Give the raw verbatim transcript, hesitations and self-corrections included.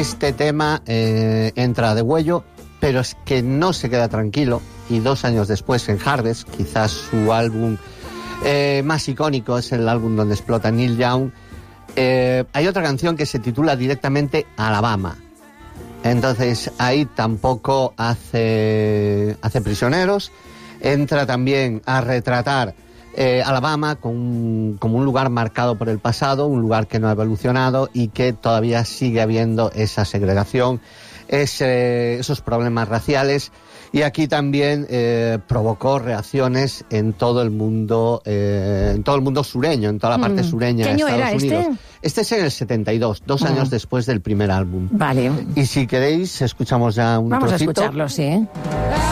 Este tema eh, entra de huello, pero es que no se queda tranquilo, y dos años después en Harvest, quizás su álbum eh, más icónico, es el álbum donde explota Neil Young, eh, hay otra canción que se titula directamente Alabama. Entonces ahí tampoco hace, hace prisioneros, entra también a retratar eh, Alabama con un, como un lugar marcado por el pasado, un lugar que no ha evolucionado y que todavía sigue habiendo esa segregación, ese, esos problemas raciales, y aquí también eh, provocó reacciones en todo el mundo, eh, en todo el mundo sureño, en toda la parte Mm. sureña ¿Qué de año Estados era Unidos. este? Este es en el setenta y dos, dos Ah. años después del primer álbum. Vale. Y si queréis, escuchamos ya un Vamos trocito. a escucharlo, sí.